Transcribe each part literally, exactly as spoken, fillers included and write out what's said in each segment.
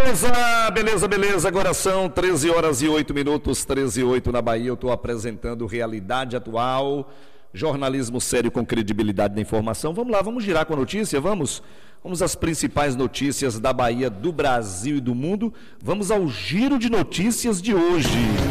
Beleza, beleza, beleza. Agora são treze horas e oito minutos, treze e oito na Bahia. Eu estou apresentando Realidade Atual, jornalismo sério com credibilidade da informação. Vamos lá, vamos girar com a notícia, vamos? Vamos às principais notícias da Bahia, do Brasil e do mundo. Vamos ao giro de notícias de hoje.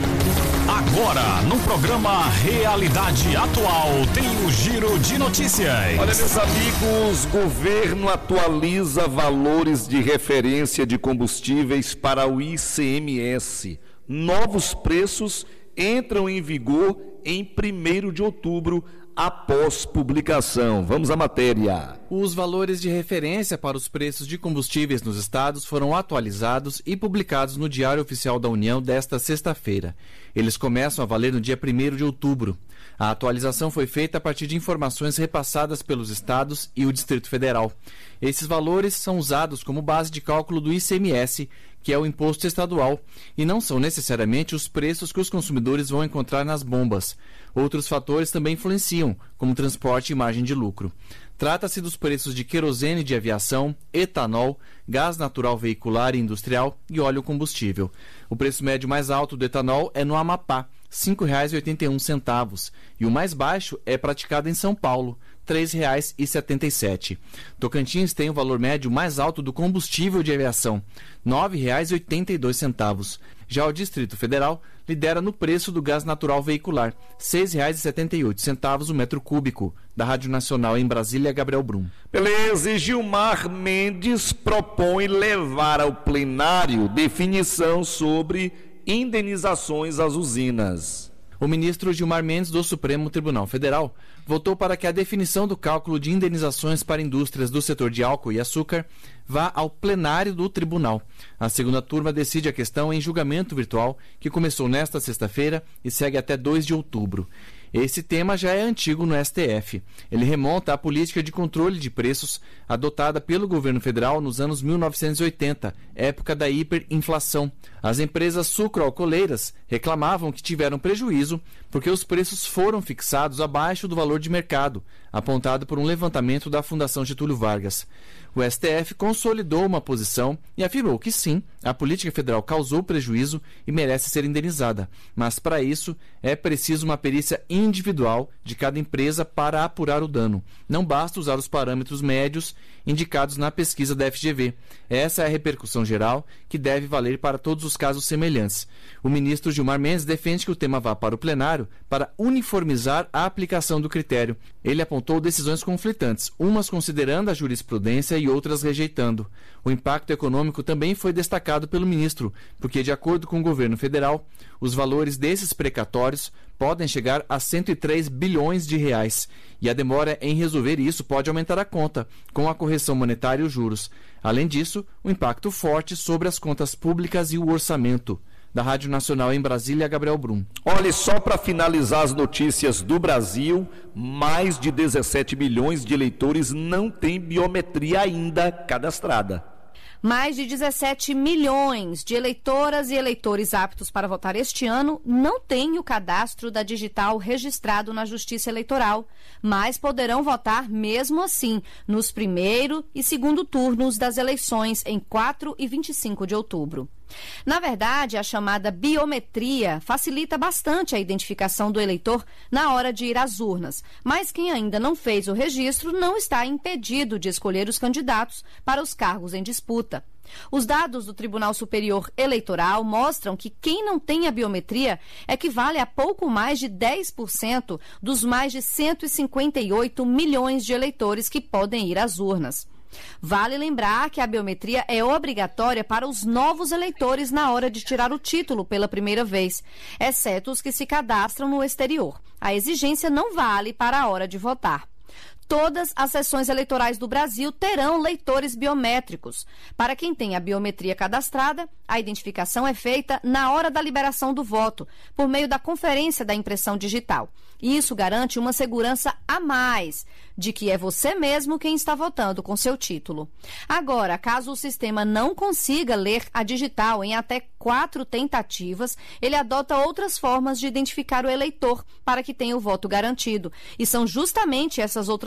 Agora, no programa Realidade Atual, tem o Giro de Notícias. Olha, meus amigos, governo atualiza valores de referência de combustíveis para o I C M S. Novos preços entram em vigor em primeiro de outubro, após publicação. Vamos à matéria. Os valores de referência para os preços de combustíveis nos estados foram atualizados e publicados no Diário Oficial da União desta sexta-feira. Eles começam a valer no dia primeiro de outubro. A atualização foi feita a partir de informações repassadas pelos estados e o Distrito Federal. Esses valores são usados como base de cálculo do I C M S, que é o imposto estadual, e não são necessariamente os preços que os consumidores vão encontrar nas bombas. Outros fatores também influenciam, como transporte e margem de lucro. Trata-se dos preços de querosene de aviação, etanol, gás natural veicular e industrial e óleo combustível. O preço médio mais alto do etanol é no Amapá, cinco reais e oitenta e um centavos, e o mais baixo é praticado em São Paulo, três reais e setenta e sete centavos. Tocantins tem o valor médio mais alto do combustível de aviação, nove reais e oitenta e dois centavos. Já o Distrito Federal lidera no preço do gás natural veicular, seis reais e setenta e oito centavos o metro cúbico. Da Rádio Nacional em Brasília, Gabriel Brum. Beleza, e Gilmar Mendes propõe levar ao plenário definição sobre indenizações às usinas. O ministro Gilmar Mendes, do Supremo Tribunal Federal, votou para que a definição do cálculo de indenizações para indústrias do setor de álcool e açúcar vá ao plenário do tribunal. A segunda turma decide a questão em julgamento virtual, que começou nesta sexta-feira e segue até dois de outubro. Esse tema já é antigo no S T F. Ele remonta à política de controle de preços adotada pelo governo federal nos anos mil novecentos e oitenta, época da hiperinflação. As empresas sucroalcooleiras reclamavam que tiveram prejuízo porque os preços foram fixados abaixo do valor de mercado, apontado por um levantamento da Fundação Getúlio Vargas. O S T F consolidou uma posição e afirmou que sim, a política federal causou prejuízo e merece ser indenizada, mas para isso é preciso uma perícia individual de cada empresa para apurar o dano. Não basta usar os parâmetros médios indicados na pesquisa da F G V. Essa é a repercussão geral que deve valer para todos os casos semelhantes. O ministro Gilmar Mendes defende que o tema vá para o plenário para uniformizar a aplicação do critério. Ele apontou decisões conflitantes, umas considerando a jurisprudência e outras rejeitando. O impacto econômico também foi destacado pelo ministro, porque, de acordo com o governo federal, os valores desses precatórios podem chegar a cento e três bilhões de reais, e a demora em resolver isso pode aumentar a conta, com a correção monetária e os juros. Além disso, o impacto forte sobre as contas públicas e o orçamento. Da Rádio Nacional em Brasília, Gabriel Brum. Olha, só para finalizar as notícias do Brasil, mais de dezessete milhões de eleitores não têm biometria ainda cadastrada. Mais de dezessete milhões de eleitoras e eleitores aptos para votar este ano não têm o cadastro da digital registrado na Justiça Eleitoral, mas poderão votar mesmo assim nos primeiro e segundo turnos das eleições em quatro e vinte e cinco de outubro. Na verdade, a chamada biometria facilita bastante a identificação do eleitor na hora de ir às urnas, mas quem ainda não fez o registro não está impedido de escolher os candidatos para os cargos em disputa. Os dados do Tribunal Superior Eleitoral mostram que quem não tem a biometria equivale a pouco mais de dez por cento dos mais de cento e cinquenta e oito milhões de eleitores que podem ir às urnas. Vale lembrar que a biometria é obrigatória para os novos eleitores na hora de tirar o título pela primeira vez, exceto os que se cadastram no exterior. A exigência não vale para a hora de votar. Todas as sessões eleitorais do Brasil terão leitores biométricos. Para quem tem a biometria cadastrada, a identificação é feita na hora da liberação do voto, por meio da conferência da impressão digital. Isso garante uma segurança a mais de que é você mesmo quem está votando com seu título. Agora, caso o sistema não consiga ler a digital em até quatro tentativas, ele adota outras formas de identificar o eleitor para que tenha o voto garantido. E são justamente essas outras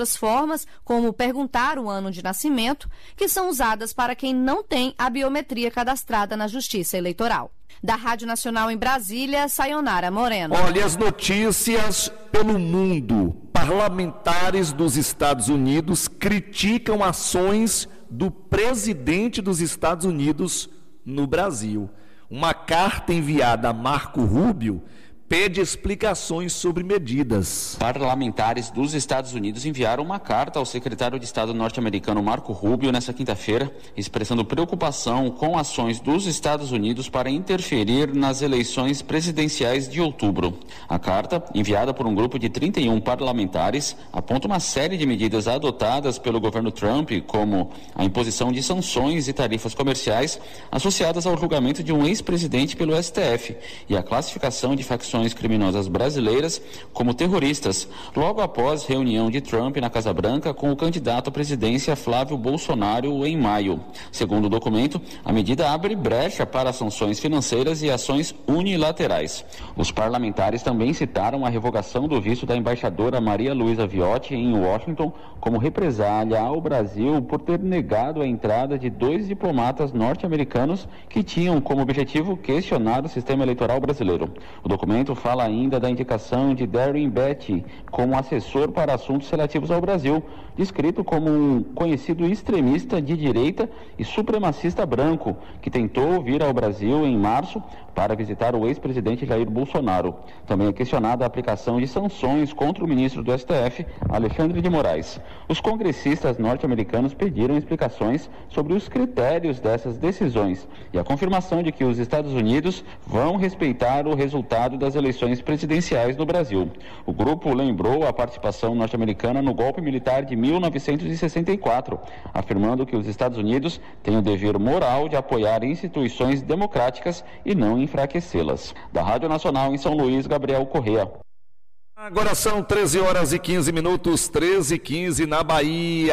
outras formas, como perguntar o ano de nascimento, que são usadas para quem não tem a biometria cadastrada na Justiça Eleitoral. Da Rádio Nacional em Brasília, Sayonara Moreno. Olha as notícias pelo mundo. Parlamentares dos Estados Unidos criticam ações do presidente dos Estados Unidos no Brasil. Uma carta enviada a Marco Rubio pede explicações sobre medidas. Parlamentares dos Estados Unidos enviaram uma carta ao secretário de Estado norte-americano Marco Rubio nesta quinta-feira, expressando preocupação com ações dos Estados Unidos para interferir nas eleições presidenciais de outubro. A carta, enviada por um grupo de trinta e um parlamentares, aponta uma série de medidas adotadas pelo governo Trump, como a imposição de sanções e tarifas comerciais associadas ao julgamento de um ex-presidente pelo S T F e a classificação de facções criminosas brasileiras como terroristas, logo após reunião de Trump na Casa Branca com o candidato à presidência Flávio Bolsonaro em maio. Segundo o documento, a medida abre brecha para sanções financeiras e ações unilaterais. Os parlamentares também citaram a revogação do visto da embaixadora Maria Luísa Viotti em Washington como represália ao Brasil por ter negado a entrada de dois diplomatas norte-americanos que tinham como objetivo questionar o sistema eleitoral brasileiro. O documento fala ainda da indicação de Darren Betty como assessor para assuntos relativos ao Brasil, descrito como um conhecido extremista de direita e supremacista branco, que tentou vir ao Brasil em março para visitar o ex-presidente Jair Bolsonaro. Também é questionada a aplicação de sanções contra o ministro do S T F, Alexandre de Moraes. Os congressistas norte-americanos pediram explicações sobre os critérios dessas decisões e a confirmação de que os Estados Unidos vão respeitar o resultado das eleições presidenciais no Brasil. O grupo lembrou a participação norte-americana no golpe militar de mil novecentos e sessenta e quatro, afirmando que os Estados Unidos têm o dever moral de apoiar instituições democráticas e não enfraquecê-las. Da Rádio Nacional em São Luís, Gabriel Correa. Agora são treze horas e quinze minutos, treze e quinze na Bahia.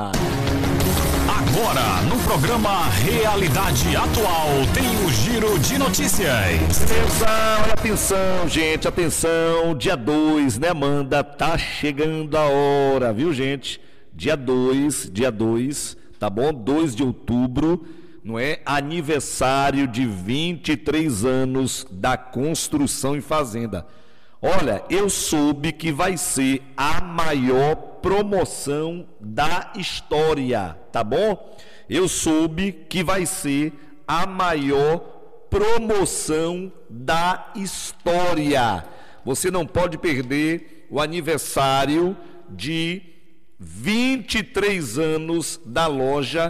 Agora, no programa Realidade Atual, tem o Giro de Notícias. Atenção, atenção, gente, atenção. Dia dois, né, Amanda? Tá chegando a hora, viu, gente? Dia dois, dia dois, tá bom? dois de outubro, não é? Aniversário de vinte e três anos da Construção e Fazenda. Olha, eu soube que vai ser a maior promoção da história, tá bom? Eu soube que vai ser a maior promoção da história. Você não pode perder o aniversário de vinte e três anos da loja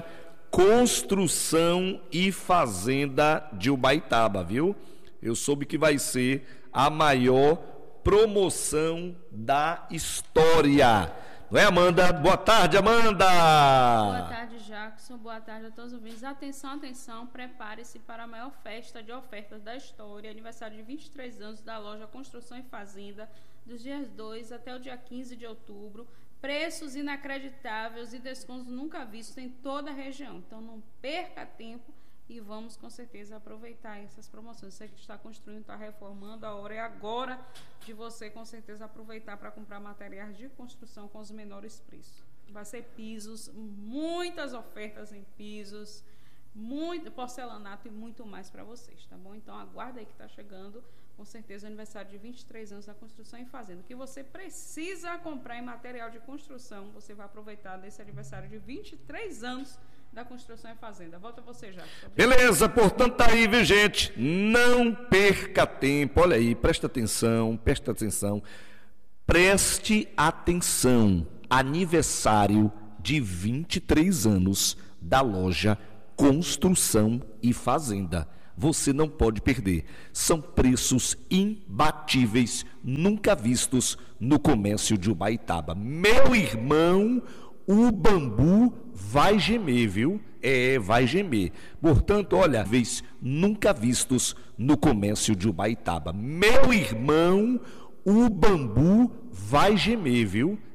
Construção e Fazenda de Ubaitaba, viu? Eu soube que vai ser a maior promoção da história. Não é, Amanda? Boa tarde, Amanda! Boa tarde, Jackson. Boa tarde a todos os ouvintes. Atenção, atenção, prepare-se para a maior festa de ofertas da história, aniversário de vinte e três anos da loja Construção e Fazenda, dos dias dois até o dia quinze de outubro. Preços inacreditáveis e descontos nunca vistos em toda a região. Então, não perca tempo e vamos, com certeza, aproveitar essas promoções. Você que está construindo, está reformando, a hora é agora de você, com certeza, aproveitar para comprar materiais de construção com os menores preços. Vai ser pisos, muitas ofertas em pisos, muito porcelanato e muito mais para vocês, tá bom? Então, aguarda aí que está chegando, com certeza, o aniversário de vinte e três anos da Construção e Fazenda. O que você precisa comprar em material de construção, você vai aproveitar desse aniversário de vinte e três anos da Construção e Fazenda. Volta você, já. Beleza, portanto tá aí, viu, gente? Não perca tempo. Olha aí, presta atenção, presta atenção. Preste atenção. Aniversário de vinte e três anos da loja Construção e Fazenda. Você não pode perder. São preços imbatíveis, nunca vistos no comércio de Ubaitaba. Meu irmão, o bambu vai gemer, viu? É, vai gemer. Portanto, olha, vez nunca vistos no comércio de Ubaitaba. Meu irmão, o bambu vai gemer, viu?